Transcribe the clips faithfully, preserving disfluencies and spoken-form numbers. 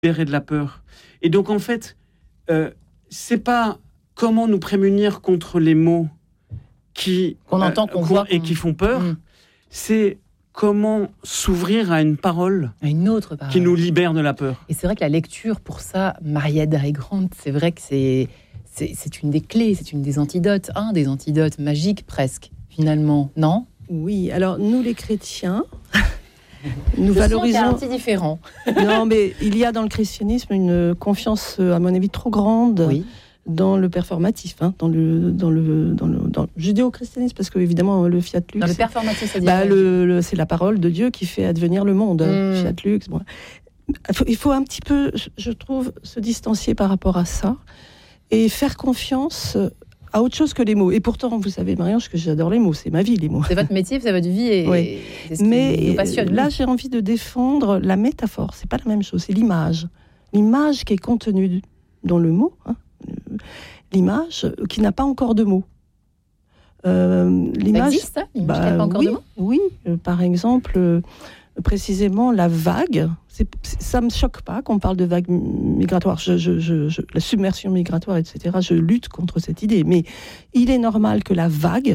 libérer de la peur. Et donc, en fait, euh, c'est pas comment nous prémunir contre les mots qui, qu'on entend, qu'on euh, voit, et qu'on... qui font peur. Mmh. C'est comment s'ouvrir à une parole, à une autre parole qui nous libère de la peur. Et c'est vrai que la lecture, pour ça, Maria Dary-Grant, c'est vrai que c'est, c'est, c'est une des clés, c'est une des antidotes, un des antidotes magiques presque, finalement, non ? Oui, alors nous les chrétiens, nous Je valorisons... sens qu'il y a un petit différent. Non, mais il y a dans le christianisme une confiance, à mon avis, trop grande oui. dans le performatif, hein, dans le dans le dans le, dans le judéo-christianisme, parce que évidemment le fiat lux. Dans le performatif, c'est bah, le, le, c'est la parole de Dieu qui fait advenir le monde. Mmh. Fiat lux. Bon. Il, faut, il faut un petit peu, je trouve, se distancier par rapport à ça et faire confiance à autre chose que les mots. Et pourtant, vous savez, Marie-Ange, que j'adore les mots, c'est ma vie, les mots. C'est votre métier, c'est votre vie, et, oui. et c'est ce qui Mais nous passionne. Là, j'ai envie de défendre la métaphore. C'est pas la même chose, c'est l'image. L'image qui est contenue dans le mot, hein, l'image qui n'a pas encore de mots. Euh, l'image, ça existe, ça l'image bah, qui n'a pas encore oui, de mots oui, euh, par exemple, euh, précisément la vague. C'est, c'est, ça me choque pas qu'on parle de vague migratoire. Je, je, je, je, la submersion migratoire, et cetera. Je lutte contre cette idée, mais il est normal que la vague,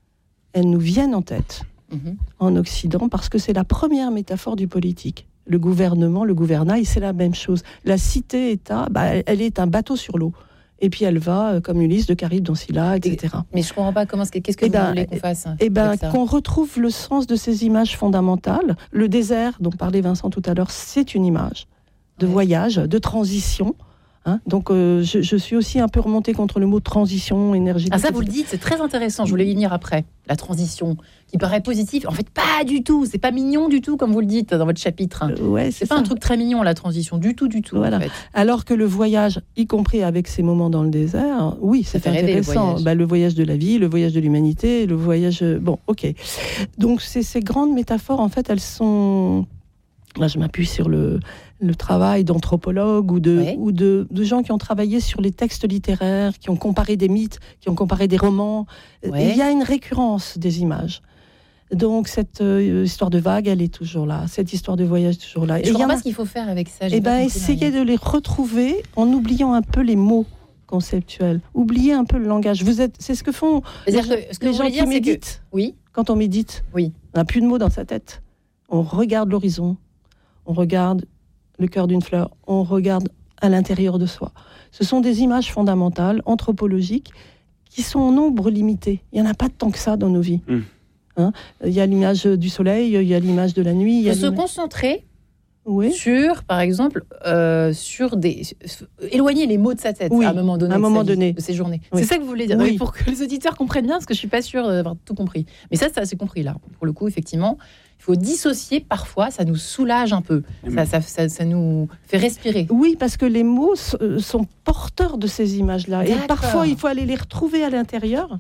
elle nous vienne en tête mm-hmm. en Occident, parce que c'est la première métaphore du politique. Le gouvernement, le gouvernail, c'est la même chose. La cité-État, bah, elle est un bateau sur l'eau. Et puis elle va, comme Ulysse, de Charybde dans Scylla, et cetera. Mais je ne comprends pas, comment, qu'est-ce que et vous ben, voulez qu'on fasse Eh bien, qu'on retrouve le sens de ces images fondamentales. Le désert, dont parlait Vincent tout à l'heure, c'est une image de ouais. voyage, de transition. Hein, donc, euh, je, je suis aussi un peu remontée contre le mot transition énergétique. Ah ça, vous le dites, c'est très intéressant. Je voulais y venir après. La transition, qui paraît positive. En fait, pas du tout. C'est pas mignon du tout, comme vous le dites dans votre chapitre. Euh, ouais, c'est, c'est pas ça. Un truc très mignon, la transition. Du tout, du tout. Voilà. En fait. Alors que le voyage, y compris avec ces moments dans le désert, oui, c'est intéressant. Rêver, le, voyage. Bah, le voyage de la vie, le voyage de l'humanité, le voyage... Bon, ok. Donc, ces, ces grandes métaphores, en fait, elles sont... Là, je m'appuie sur le, le travail d'anthropologues ou, de, ouais. ou de, de gens qui ont travaillé sur les textes littéraires, qui ont comparé des mythes, qui ont comparé des romans. Ouais. Il y a une récurrence des images. Donc, cette euh, histoire de vague, elle est toujours là. Cette histoire de voyage est toujours là. Je ne comprends pas ce qu'il faut faire avec ça. Eh bien, essayer de les retrouver en oubliant un peu les mots conceptuels. Oublier un peu le langage. Vous êtes, c'est ce que font les, que, ce que les gens qui dire, méditent. Que... Oui. Quand on médite, oui. on n'a plus de mots dans sa tête. On regarde l'horizon. On regarde le cœur d'une fleur, on regarde à l'intérieur de soi. Ce sont des images fondamentales, anthropologiques, qui sont en nombre limité. Il n'y en a pas tant que ça dans nos vies. Mmh. Hein, il y a l'image du soleil, il y a l'image de la nuit. Il y a se concentrer oui. sur, par exemple, euh, sur des... éloigner les mots de sa tête oui, à un moment donné, à un moment de, donné. de ces journées. Oui. C'est ça que vous voulez dire, oui. pour que les auditeurs comprennent bien, parce que je ne suis pas sûre d'avoir tout compris. Mais ça, ça c'est compris là. Pour le coup, effectivement... Il faut dissocier parfois, ça nous soulage un peu, ça, ça, ça, ça nous fait respirer. Oui, parce que les mots sont porteurs de ces images-là. D'accord. Et parfois, il faut aller les retrouver à l'intérieur.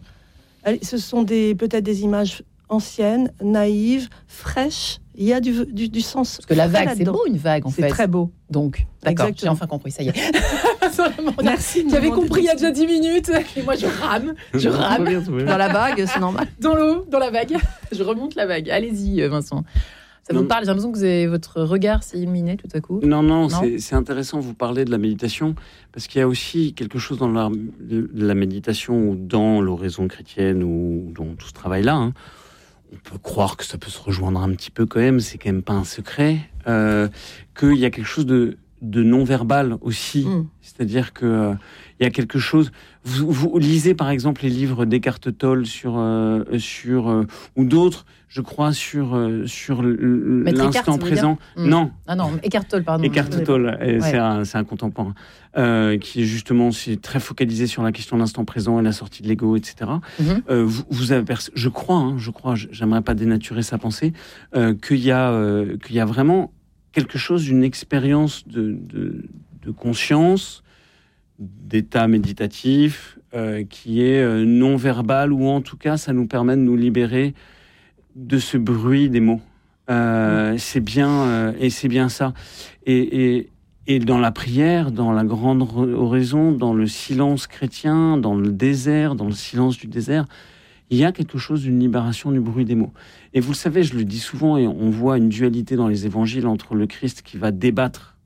Ce sont des, peut-être des images anciennes, naïves, fraîches. Il y a du, du, du sens. Parce que la vague, là-dedans. C'est beau une vague en c'est fait. C'est très beau. Donc, d'accord, exactement. J'ai enfin compris, ça y est. Merci. Tu avais compris il y a déjà dix minutes, et moi je rame, je rame dans la vague, c'est normal. Dans l'eau, dans la vague, je remonte la vague. Allez-y, Vincent. Ça non. vous parle, j'ai l'impression que vous avez, votre regard s'est illuminé tout à coup. Non, non, non c'est, c'est intéressant, vous parlez de la méditation, parce qu'il y a aussi quelque chose dans la, la méditation, ou dans l'oraison chrétienne, ou dans tout ce travail-là, hein. On peut croire que ça peut se rejoindre un petit peu quand même, c'est quand même pas un secret, euh, qu'il y a quelque chose de, de non-verbal aussi, mmh. c'est-à-dire qu'il euh, y a quelque chose... Vous, vous lisez par exemple les livres d'Eckhart Tolle sur, euh, sur euh, ou d'autres, je crois, sur, euh, sur l'instant Eckhart, présent. Mmh. Non. Ah non, Eckhart Tolle, pardon. Eckhart Tolle, ouais. c'est, un, c'est un contemporain, euh, qui est justement c'est très focalisé sur la question de l'instant présent et la sortie de l'ego, et cetera. Mmh. Euh, vous, vous avez perçu, je crois, hein, je crois, j'aimerais pas dénaturer sa pensée, euh, qu'il y a, euh, qu'il y a vraiment quelque chose d'une expérience de, de, de conscience, d'état méditatif, euh, qui est euh, non-verbal, ou en tout cas, ça nous permet de nous libérer de ce bruit des mots. Euh, mmh. C'est bien, euh, et c'est bien ça. Et, et, et dans la prière, dans la grande oraison, dans le silence chrétien, dans le désert, dans le silence du désert, il y a quelque chose d'une libération du bruit des mots. Et vous le savez, je le dis souvent, et on voit une dualité dans les évangiles entre le Christ qui va débattre